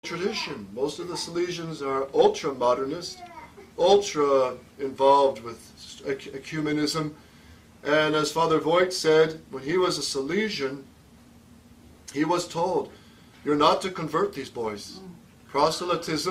tradition. Most of the Salesians are ultra-modernist, ultra involved with ecumenism. And as Father Voigt said, when he was a Salesian, he was told, you're not to convert these boys. Proselytism